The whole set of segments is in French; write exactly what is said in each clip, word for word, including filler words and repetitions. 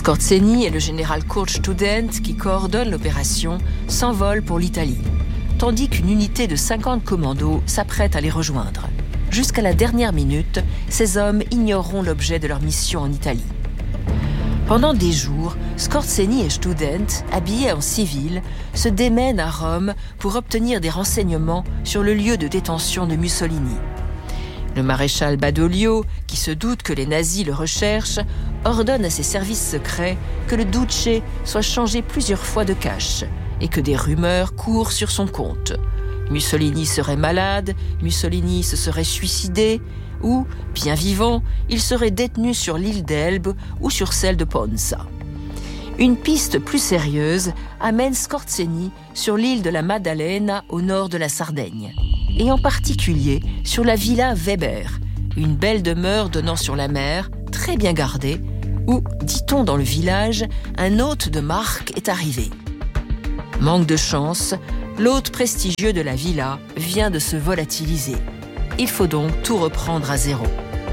Scorzeni et le général Kurt Student, qui coordonnent l'opération, s'envolent pour l'Italie, tandis qu'une unité de cinquante commandos s'apprête à les rejoindre. Jusqu'à la dernière minute, ces hommes ignoreront l'objet de leur mission en Italie. Pendant des jours, Scorzeni et Student, habillés en civil, se démènent à Rome pour obtenir des renseignements sur le lieu de détention de Mussolini. Le maréchal Badoglio, qui se doute que les nazis le recherchent, ordonne à ses services secrets que le Duce soit changé plusieurs fois de cache et que des rumeurs courent sur son compte. Mussolini serait malade, Mussolini se serait suicidé, ou, bien vivant, il serait détenu sur l'île d'Elbe ou sur celle de Ponza. Une piste plus sérieuse amène Scorzeni sur l'île de la Maddalena au nord de la Sardaigne, et en particulier sur la Villa Weber, une belle demeure donnant sur la mer, très bien gardée, où, dit-on dans le village, un hôte de marque est arrivé. Manque de chance, l'hôte prestigieux de la villa vient de se volatiliser. Il faut donc tout reprendre à zéro.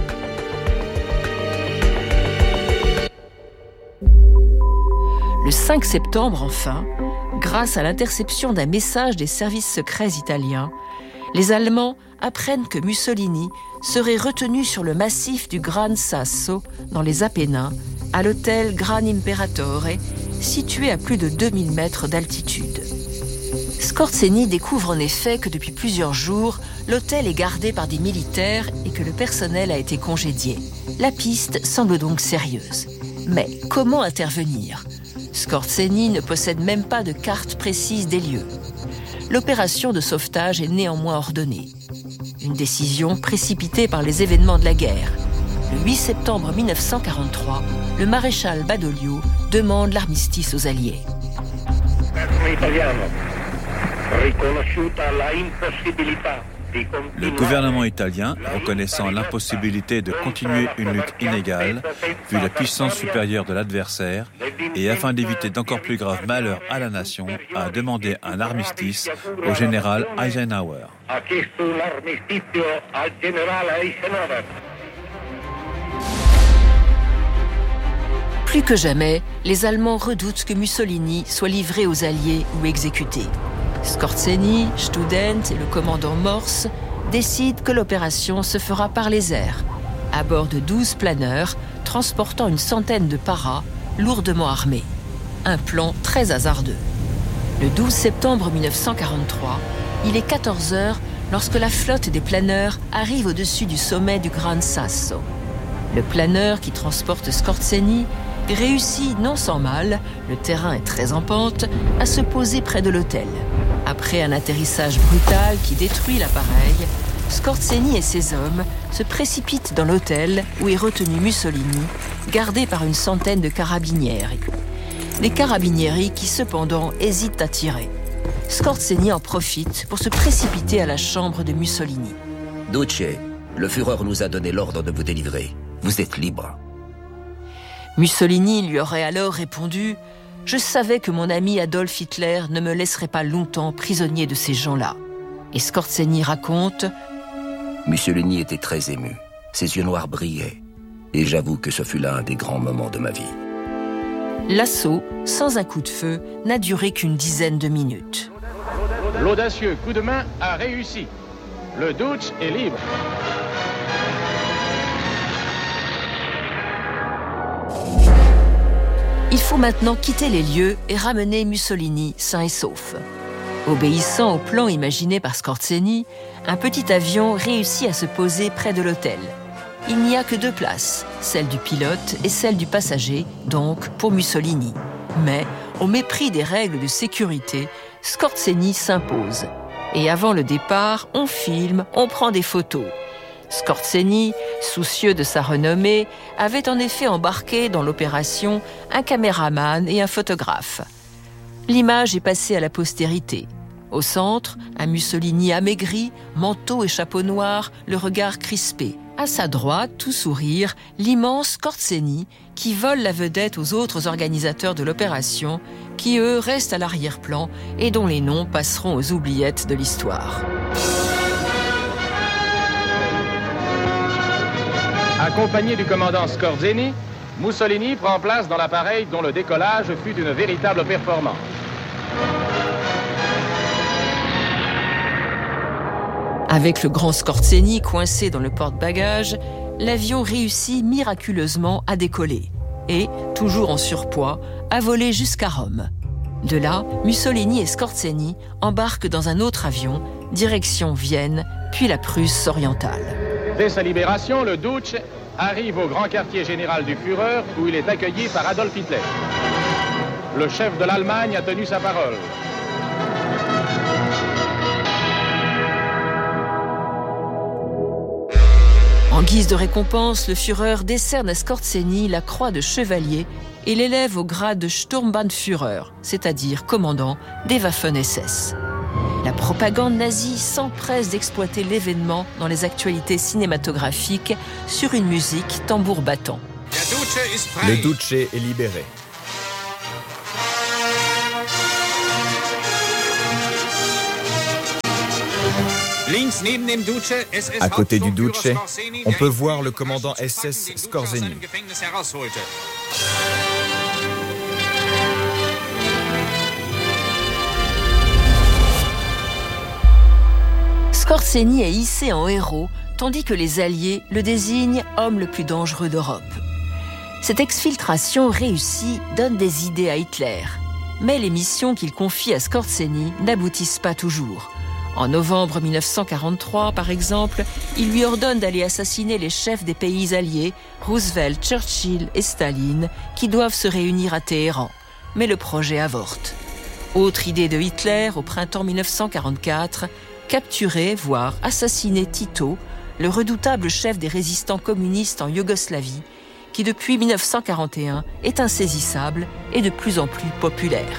Le cinq septembre, enfin, grâce à l'interception d'un message des services secrets italiens, les Allemands apprennent que Mussolini serait retenu sur le massif du Gran Sasso, dans les Apennins, à l'hôtel Gran Imperatore, situé à plus de deux mille mètres d'altitude. Scorzeni découvre en effet que depuis plusieurs jours, l'hôtel est gardé par des militaires et que le personnel a été congédié. La piste semble donc sérieuse. Mais comment intervenir ? Scorzeni ne possède même pas de carte précise des lieux. L'opération de sauvetage est néanmoins ordonnée. Une décision précipitée par les événements de la guerre. Le huit septembre mille neuf cent quarante-trois, le maréchal Badoglio demande l'armistice aux Alliés. Le gouvernement italien, reconnaissant l'impossibilité de continuer une lutte inégale, vu la puissance supérieure de l'adversaire, et afin d'éviter d'encore plus graves malheurs à la nation, a demandé un armistice au général Eisenhower. Plus que jamais, les Allemands redoutent que Mussolini soit livré aux Alliés ou exécuté. Scorzeni, Student et le commandant Morse décident que l'opération se fera par les airs, à bord de douze planeurs transportant une centaine de paras lourdement armés. Un plan très hasardeux. Le douze septembre mille neuf cent quarante-trois, il est quatorze heures lorsque la flotte des planeurs arrive au-dessus du sommet du Gran Sasso. Le planeur qui transporte Scorzeni réussit non sans mal, le terrain est très en pente, à se poser près de l'hôtel. Après un atterrissage brutal qui détruit l'appareil, Scorzeni et ses hommes se précipitent dans l'hôtel où est retenu Mussolini, gardé par une centaine de carabinieri. Des carabinieri qui cependant hésitent à tirer. Scorzeni en profite pour se précipiter à la chambre de Mussolini. Duce, le Führer nous a donné l'ordre de vous délivrer. Vous êtes libre. Mussolini lui aurait alors répondu « Je savais que mon ami Adolf Hitler ne me laisserait pas longtemps prisonnier de ces gens-là. » Et Scorzeni raconte « Mussolini était très ému. Ses yeux noirs brillaient. Et j'avoue que ce fut là un des grands moments de ma vie. » L'assaut, sans un coup de feu, n'a duré qu'une dizaine de minutes. L'audacieux coup de main a réussi. Le Duce est libre. Il faut maintenant quitter les lieux et ramener Mussolini sain et sauf. Obéissant au plan imaginé par Scorzeni, un petit avion réussit à se poser près de l'hôtel. Il n'y a que deux places, celle du pilote et celle du passager, donc pour Mussolini. Mais, au mépris des règles de sécurité, Scorzeni s'impose. Et avant le départ, on filme, on prend des photos. Scorzeni, soucieux de sa renommée, avait en effet embarqué dans l'opération un caméraman et un photographe. L'image est passée à la postérité. Au centre, un Mussolini amaigri, manteau et chapeau noir, le regard crispé. À sa droite, tout sourire, l'immense Scorzeni qui vole la vedette aux autres organisateurs de l'opération, qui eux restent à l'arrière-plan et dont les noms passeront aux oubliettes de l'histoire. Accompagné du commandant Scorzeni, Mussolini prend place dans l'appareil dont le décollage fut une véritable performance. Avec le grand Skorzenny coincé dans le porte-bagages, l'avion réussit miraculeusement à décoller et, toujours en surpoids, à voler jusqu'à Rome. De là, Mussolini et Skorzenny embarquent dans un autre avion, direction Vienne, puis la Prusse orientale. Dès sa libération, le Dutch arrive au grand quartier général du Führer où il est accueilli par Adolf Hitler. Le chef de l'Allemagne a tenu sa parole. En guise de récompense, le Führer décerne à Skorzenny la croix de chevalier et l'élève au grade de Sturmbannführer, c'est-à-dire commandant des Waffen-S S. La propagande nazie s'empresse d'exploiter l'événement dans les actualités cinématographiques sur une musique tambour battant. Le Duce est libéré. À côté du Duce, on peut voir le commandant S S Skorzenny. Skorzenny est hissé en héros, tandis que les Alliés le désignent homme le plus dangereux d'Europe. Cette exfiltration réussie donne des idées à Hitler, mais les missions qu'il confie à Skorzenny n'aboutissent pas toujours. En novembre mille neuf cent quarante-trois, par exemple, il lui ordonne d'aller assassiner les chefs des pays alliés, Roosevelt, Churchill et Staline, qui doivent se réunir à Téhéran. Mais le projet avorte. Autre idée de Hitler, au printemps mille neuf cent quarante-quatre, capturer, voire assassiner Tito, le redoutable chef des résistants communistes en Yougoslavie, qui depuis mille neuf cent quarante et un est insaisissable et de plus en plus populaire.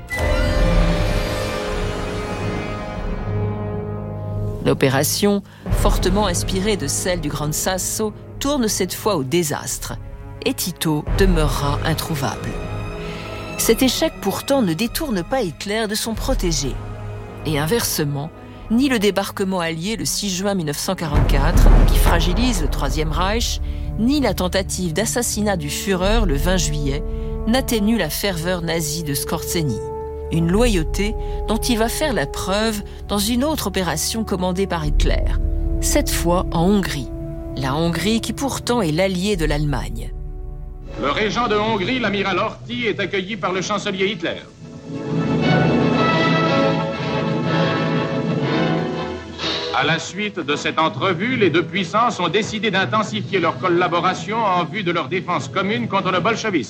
L'opération, fortement inspirée de celle du Gran Sasso, tourne cette fois au désastre, et Tito demeurera introuvable. Cet échec pourtant ne détourne pas Hitler de son protégé. Et inversement, ni le débarquement allié le six juin mille neuf cent quarante-quatre, qui fragilise le Troisième Reich, ni la tentative d'assassinat du Führer le vingt juillet, n'atténuent la ferveur nazie de Skorzenny. Une loyauté dont il va faire la preuve dans une autre opération commandée par Hitler, cette fois en Hongrie. La Hongrie qui pourtant est l'allié de l'Allemagne. Le régent de Hongrie, l'amiral Horthy, est accueilli par le chancelier Hitler. À la suite de cette entrevue, les deux puissances ont décidé d'intensifier leur collaboration en vue de leur défense commune contre le bolchevisme.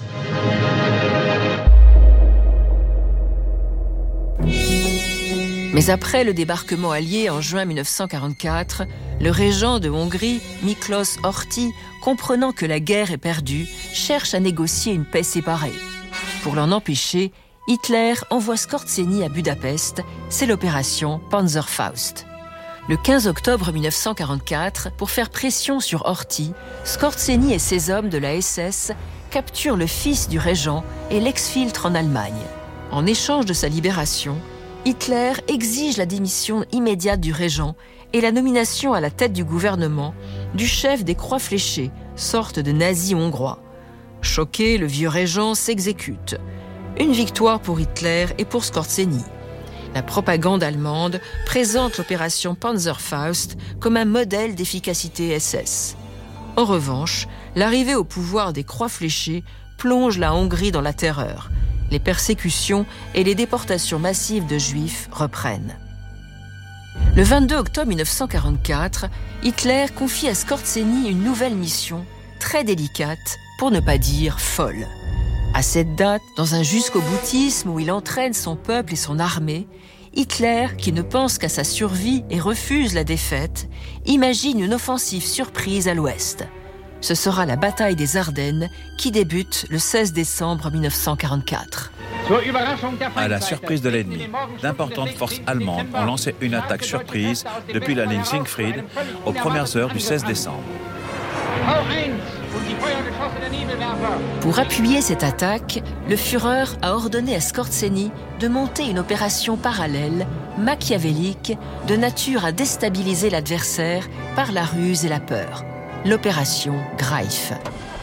Mais après le débarquement allié en juin mille neuf cent quarante-quatre, le régent de Hongrie, Miklos Horthy, comprenant que la guerre est perdue, cherche à négocier une paix séparée. Pour l'en empêcher, Hitler envoie Skorzenny à Budapest, c'est l'opération Panzerfaust. Le quinze octobre mille neuf cent quarante-quatre, pour faire pression sur Horthy, Skorzenny et ses hommes de la S S capturent le fils du régent et l'exfiltrent en Allemagne. En échange de sa libération, Hitler exige la démission immédiate du régent et la nomination à la tête du gouvernement du chef des Croix fléchées, sorte de nazi hongrois. Choqué, le vieux régent s'exécute. Une victoire pour Hitler et pour Skorzenny. La propagande allemande présente l'opération Panzerfaust comme un modèle d'efficacité S S. En revanche, l'arrivée au pouvoir des Croix fléchées plonge la Hongrie dans la terreur. Les persécutions et les déportations massives de Juifs reprennent. Le vingt-deux octobre mille neuf cent quarante-quatre, Hitler confie à Skorzenny une nouvelle mission, très délicate, pour ne pas dire folle. À cette date, dans un jusqu'au-boutisme où il entraîne son peuple et son armée, Hitler, qui ne pense qu'à sa survie et refuse la défaite, imagine une offensive surprise à l'ouest. Ce sera la bataille des Ardennes qui débute le seize décembre mille neuf cent quarante-quatre. À la surprise de l'ennemi, d'importantes forces allemandes ont lancé une attaque surprise depuis la ligne Siegfried aux premières heures du seize décembre. Pour appuyer cette attaque, le Führer a ordonné à Skorzenny de monter une opération parallèle, machiavélique, de nature à déstabiliser l'adversaire par la ruse et la peur. L'opération Greif.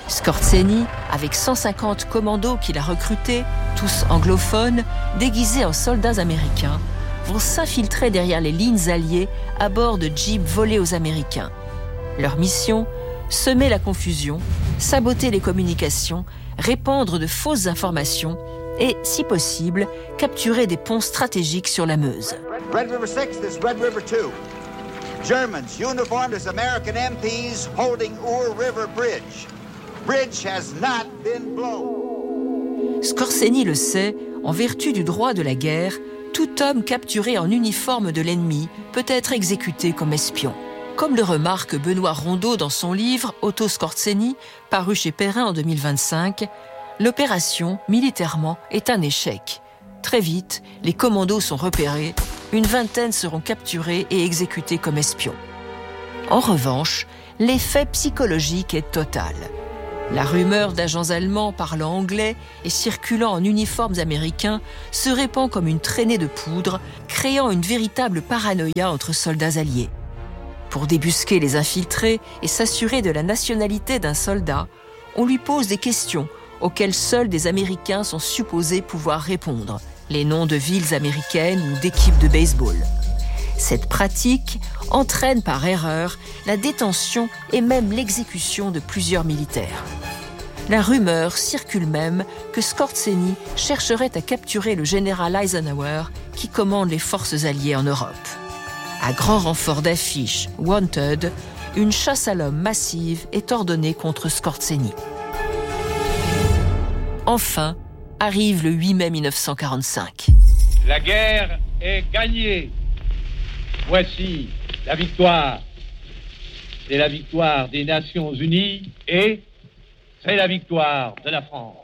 Scorzeni, avec cent cinquante commandos qu'il a recrutés, tous anglophones, déguisés en soldats américains, vont s'infiltrer derrière les lignes alliées à bord de jeeps volés aux Américains. Leur mission, semer la confusion, saboter les communications, répandre de fausses informations et, si possible, capturer des ponts stratégiques sur la Meuse. Red River six, this Red River two. Germans uniformed as American M Ps holding Ur River Bridge. Bridge has not been blown. Scorzeni le sait, en vertu du droit de la guerre, tout homme capturé en uniforme de l'ennemi peut être exécuté comme espion. Comme le remarque Benoît Rondeau dans son livre « Otto Scorzeni », paru chez Perrin en deux mille vingt-cinq, l'opération, militairement, est un échec. Très vite, les commandos sont repérés, une vingtaine seront capturés et exécutés comme espions. En revanche, l'effet psychologique est total. La rumeur d'agents allemands parlant anglais et circulant en uniformes américains se répand comme une traînée de poudre, créant une véritable paranoïa entre soldats alliés. Pour débusquer les infiltrés et s'assurer de la nationalité d'un soldat, on lui pose des questions auxquelles seuls des Américains sont supposés pouvoir répondre, les noms de villes américaines ou d'équipes de baseball. Cette pratique entraîne par erreur la détention et même l'exécution de plusieurs militaires. La rumeur circule même que Scorzeni chercherait à capturer le général Eisenhower qui commande les forces alliées en Europe. À grand renfort d'affiches « Wanted », une chasse à l'homme massive est ordonnée contre Scorzeni. Enfin, arrive le huit mai mille neuf cent quarante-cinq. La guerre est gagnée. Voici la victoire. C'est la victoire des Nations Unies et c'est la victoire de la France.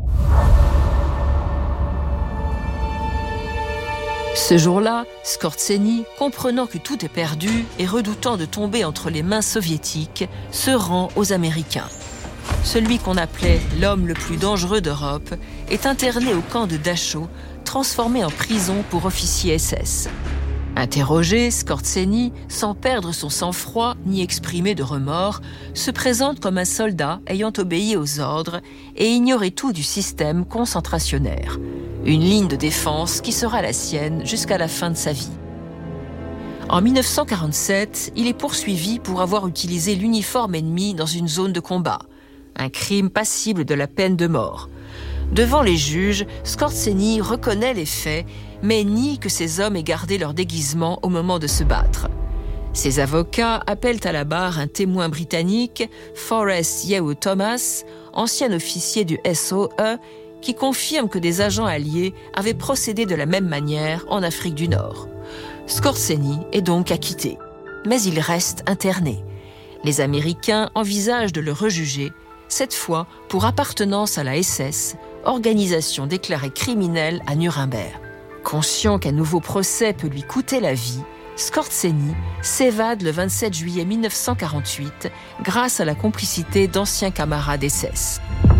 Ce jour-là, Scorzeni, comprenant que tout est perdu et redoutant de tomber entre les mains soviétiques, se rend aux Américains. Celui qu'on appelait l'homme le plus dangereux d'Europe est interné au camp de Dachau, transformé en prison pour officier S S. Interrogé, Scorzeni, sans perdre son sang-froid ni exprimer de remords, se présente comme un soldat ayant obéi aux ordres et ignoré tout du système concentrationnaire. Une ligne de défense qui sera la sienne jusqu'à la fin de sa vie. En mille neuf cent quarante-sept, il est poursuivi pour avoir utilisé l'uniforme ennemi dans une zone de combat, un crime passible de la peine de mort. Devant les juges, Scorzeni reconnaît les faits, mais nie que ces hommes aient gardé leur déguisement au moment de se battre. Ses avocats appellent à la barre un témoin britannique, Forrest Yeo Thomas, ancien officier du S O E, qui confirme que des agents alliés avaient procédé de la même manière en Afrique du Nord. Scorzeni est donc acquitté, mais il reste interné. Les Américains envisagent de le rejuger, cette fois pour appartenance à la S S, organisation déclarée criminelle à Nuremberg. Conscient qu'un nouveau procès peut lui coûter la vie, Scorzeni s'évade le vingt-sept juillet mille neuf cent quarante-huit grâce à la complicité d'anciens camarades S S.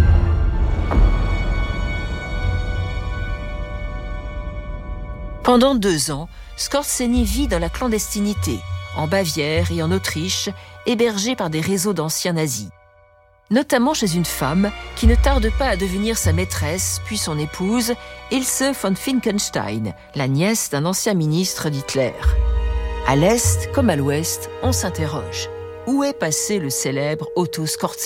Pendant deux ans, Scorzeni vit dans la clandestinité, en Bavière et en Autriche, hébergé par des réseaux d'anciens nazis. Notamment chez une femme qui ne tarde pas à devenir sa maîtresse, puis son épouse, Ilse von Finkenstein, la nièce d'un ancien ministre d'Hitler. À l'Est comme à l'Ouest, on s'interroge. Où est passé le célèbre Otto Scorzeni ?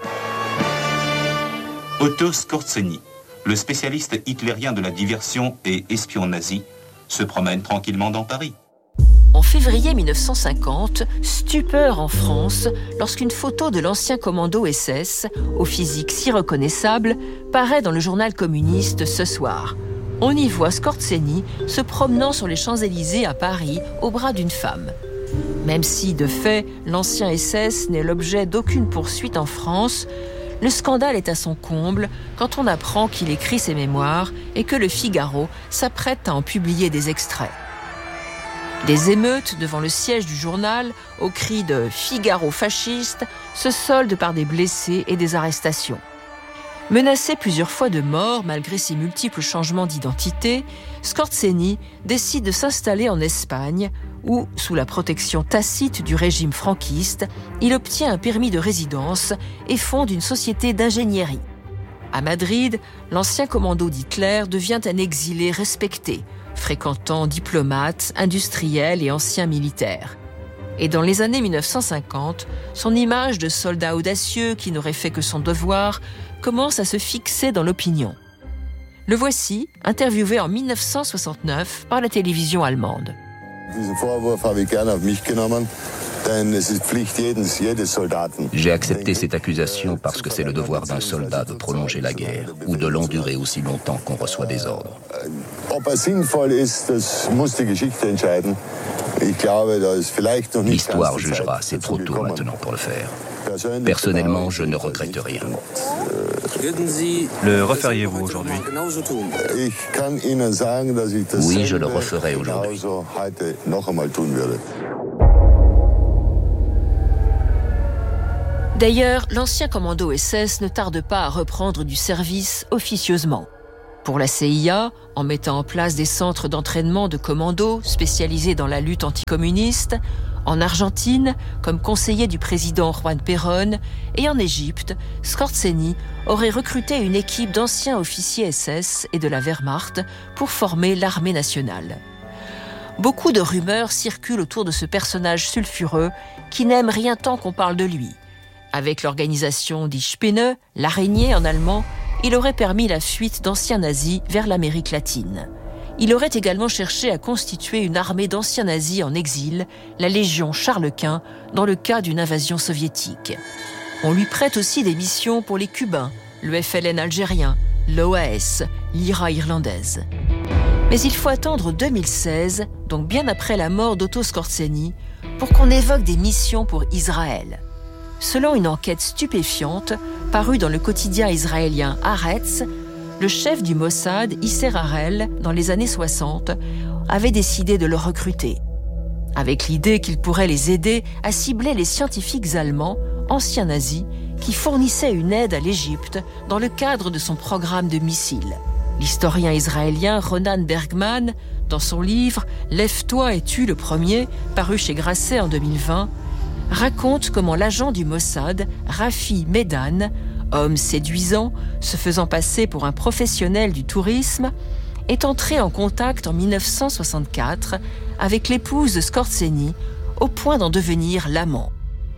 Otto Scorzeni, le spécialiste hitlérien de la diversion et espion nazi, se promène tranquillement dans Paris. En février mille neuf cent cinquante, stupeur en France lorsqu'une photo de l'ancien commando S S, au physique si reconnaissable, paraît dans le journal communiste Ce Soir. On y voit Scorzeni se promenant sur les Champs-Élysées à Paris au bras d'une femme. Même si, de fait, l'ancien S S n'est l'objet d'aucune poursuite en France, le scandale est à son comble quand on apprend qu'il écrit ses mémoires et que le Figaro s'apprête à en publier des extraits. Des émeutes devant le siège du journal, au cri de « Figaro fasciste », se soldent par des blessés et des arrestations. Menacé plusieurs fois de mort malgré ses multiples changements d'identité, Scorzeni décide de s'installer en Espagne où, sous la protection tacite du régime franquiste, il obtient un permis de résidence et fonde une société d'ingénierie. À Madrid, l'ancien commando d'Hitler devient un exilé respecté, fréquentant diplomates, industriels et anciens militaires. Et dans les années mille neuf cent cinquante, son image de soldat audacieux qui n'aurait fait que son devoir commence à se fixer dans l'opinion. Le voici, interviewé en mille neuf cent soixante-neuf par la télévision allemande. J'ai accepté cette accusation parce que c'est le devoir d'un soldat de prolonger la guerre ou de l'endurer aussi longtemps qu'on reçoit des ordres. L'histoire jugera, c'est trop tôt maintenant pour le faire. Personnellement, je ne regrette rien. Le referiez-vous aujourd'hui? Oui, je le referai aujourd'hui. D'ailleurs, l'ancien commando S S ne tarde pas à reprendre du service officieusement. Pour la C I A, en mettant en place des centres d'entraînement de commandos spécialisés dans la lutte anticommuniste, en Argentine, comme conseiller du président Juan Perón, et en Égypte, Scorzeni aurait recruté une équipe d'anciens officiers S S et de la Wehrmacht pour former l'armée nationale. Beaucoup de rumeurs circulent autour de ce personnage sulfureux qui n'aime rien tant qu'on parle de lui. Avec l'organisation Die Spinne, l'araignée en allemand, il aurait permis la fuite d'anciens nazis vers l'Amérique latine. Il aurait également cherché à constituer une armée d'anciens nazis en exil, la Légion Charles Quint, dans le cas d'une invasion soviétique. On lui prête aussi des missions pour les Cubains, le F L N algérien, l'O A S, l'I R A irlandaise. Mais il faut attendre deux mille seize, donc bien après la mort d'Otto Scorzeni, pour qu'on évoque des missions pour Israël. Selon une enquête stupéfiante parue dans le quotidien israélien Haaretz, le chef du Mossad, Isser Harel, dans les années soixante, avait décidé de le recruter, avec l'idée qu'il pourrait les aider à cibler les scientifiques allemands, anciens nazis, qui fournissaient une aide à l'Égypte dans le cadre de son programme de missiles. L'historien israélien Ronan Bergman, dans son livre « Lève-toi et tue le premier », paru chez Grasset en deux mille vingt, raconte comment l'agent du Mossad, Rafi Medan, homme séduisant, se faisant passer pour un professionnel du tourisme, est entré en contact en mille neuf cent soixante-quatre avec l'épouse de Scorzeni, au point d'en devenir l'amant.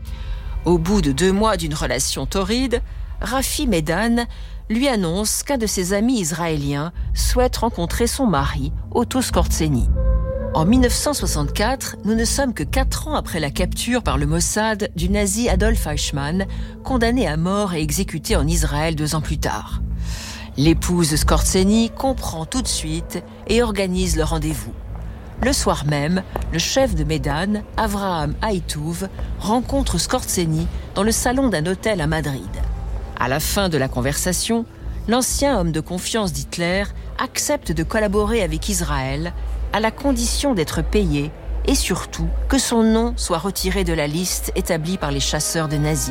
Au bout de deux mois d'une relation torride, Rafi Medan lui annonce qu'un de ses amis israéliens souhaite rencontrer son mari, Otto Scorzeni. En mille neuf cent soixante-quatre, nous ne sommes que quatre ans après la capture par le Mossad du nazi Adolf Eichmann, condamné à mort et exécuté en Israël deux ans plus tard. L'épouse de Scorzeni comprend tout de suite et organise le rendez-vous. Le soir même, le chef de Medan, Avraham Haïtouv, rencontre Scorzeni dans le salon d'un hôtel à Madrid. À la fin de la conversation, l'ancien homme de confiance d'Hitler accepte de collaborer avec Israël à la condition d'être payé et surtout que son nom soit retiré de la liste établie par les chasseurs de nazis.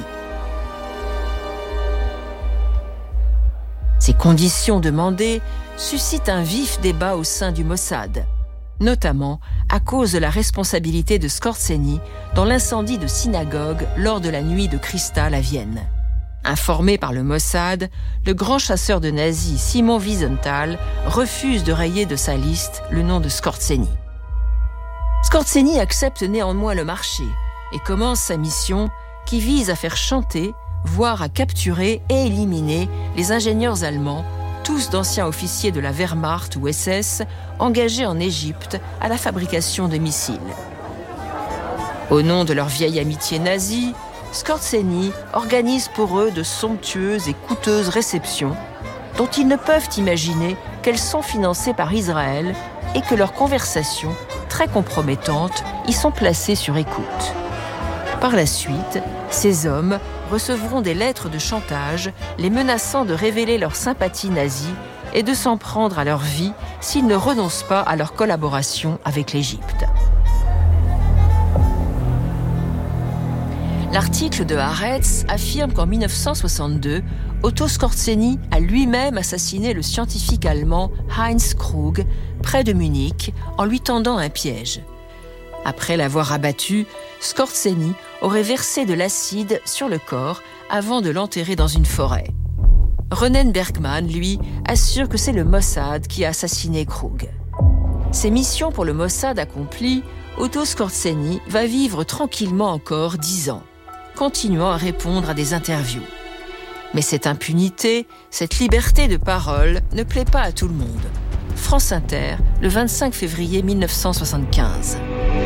Ces conditions demandées suscitent un vif débat au sein du Mossad, notamment à cause de la responsabilité de Scorzeni dans l'incendie de synagogue lors de la nuit de Cristal à Vienne. Informé par le Mossad, le grand chasseur de nazis Simon Wiesenthal refuse de rayer de sa liste le nom de Scorzeni. Scorzeni accepte néanmoins le marché et commence sa mission qui vise à faire chanter, voire à capturer et éliminer les ingénieurs allemands, tous d'anciens officiers de la Wehrmacht ou S S, engagés en Égypte à la fabrication de missiles. Au nom de leur vieille amitié nazie, Scorzeni organise pour eux de somptueuses et coûteuses réceptions dont ils ne peuvent imaginer qu'elles sont financées par Israël et que leurs conversations, très compromettantes, y sont placées sur écoute. Par la suite, ces hommes recevront des lettres de chantage les menaçant de révéler leur sympathie nazie et de s'en prendre à leur vie s'ils ne renoncent pas à leur collaboration avec l'Égypte. L'article de Haaretz affirme qu'en dix-neuf cent soixante-deux, Otto Skorzeny a lui-même assassiné le scientifique allemand Heinz Krug près de Munich en lui tendant un piège. Après l'avoir abattu, Skorzeny aurait versé de l'acide sur le corps avant de l'enterrer dans une forêt. Ronen Bergman, lui, assure que c'est le Mossad qui a assassiné Krug. Ses missions pour le Mossad accomplies, Otto Skorzeny va vivre tranquillement encore dix ans, continuant à répondre à des interviews. Mais cette impunité, cette liberté de parole ne plaît pas à tout le monde. France Inter, le vingt-cinq février mille neuf cent soixante-quinze.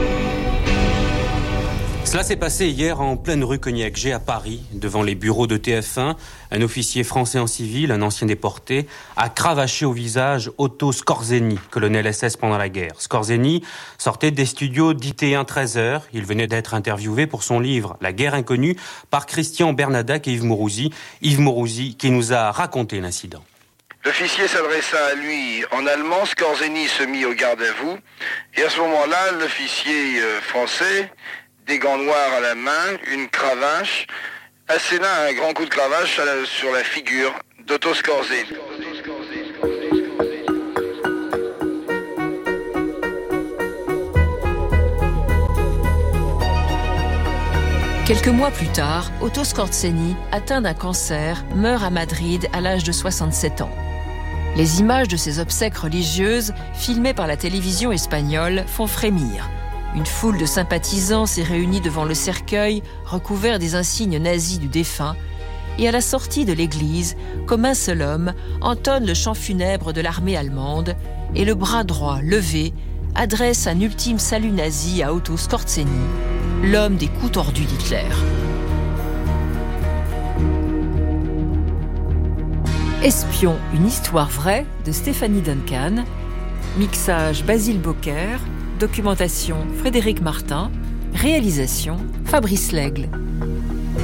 Cela s'est passé hier en pleine rue Cognac-G à Paris, devant les bureaux de T F un. Un officier français en civil, un ancien déporté, a cravaché au visage Otto Skorzeny, colonel S S pendant la guerre. Skorzeny sortait des studios d'I T un treize heures. Il venait d'être interviewé pour son livre « La guerre inconnue » par Christian Bernadac et Yves Mourouzi. Yves Mourouzi qui nous a raconté l'incident. L'officier s'adressa à lui en allemand, Skorzeny se mit au garde à vous, et à ce moment-là, l'officier français, des gants noirs à la main, une cravache, asséna un grand coup de cravache sur la figure d'Otto Skorzeny. Quelques mois plus tard, Otto Skorzeny, atteint d'un cancer, meurt à Madrid à l'âge de soixante-sept ans. Les images de ses obsèques religieuses, filmées par la télévision espagnole, font frémir. Une foule de sympathisants s'est réunie devant le cercueil, recouvert des insignes nazis du défunt, et à la sortie de l'église, comme un seul homme, entonne le chant funèbre de l'armée allemande, et le bras droit levé, adresse un ultime salut nazi à Otto Skorzeny, l'homme des coups tordus d'Hitler. Espion, une histoire vraie de Stéphanie Duncan, mixage Basile Bocquer, documentation Frédéric Martin, réalisation Fabrice Lègle.